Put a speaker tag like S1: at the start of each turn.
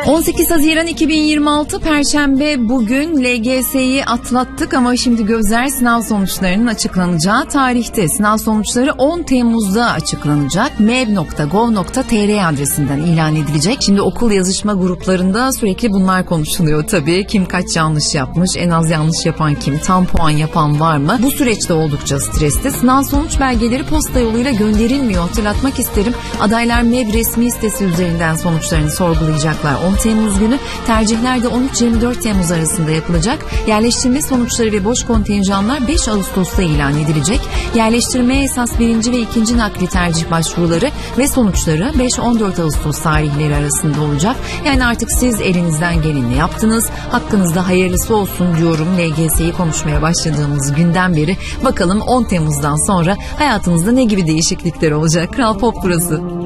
S1: 18 Haziran 2026 Perşembe, bugün LGS'yi atlattık ama şimdi gözler sınav sonuçlarının açıklanacağı tarihte. Sınav sonuçları 10 Temmuz'da açıklanacak. mev.gov.tr adresinden ilan edilecek. Şimdi okul yazışma gruplarında sürekli bunlar konuşuluyor tabii. Kim kaç yanlış yapmış, en az yanlış yapan kim, tam puan yapan var mı? Bu süreçte oldukça stresli. Sınav sonuç belgeleri posta yoluyla gönderilmiyor. Hatırlatmak isterim. Adaylar MEV resmi sitesi üzerinden sonuçlarını sorgulayacaklar. 10 Temmuz günü, tercihler de 13-24 Temmuz arasında yapılacak. Yerleştirme sonuçları ve boş kontenjanlar 5 Ağustos'ta ilan edilecek. Yerleştirmeye esas 1. ve 2. nakli tercih başvuruları ve sonuçları 5-14 Ağustos tarihleri arasında olacak. Yani artık siz elinizden geleni yaptınız. Hakkınızda hayırlısı olsun diyorum. LGS'yi konuşmaya başladığımız günden beri bakalım 10 Temmuz'dan sonra hayatınızda ne gibi değişiklikler olacak? Kral Pop burası.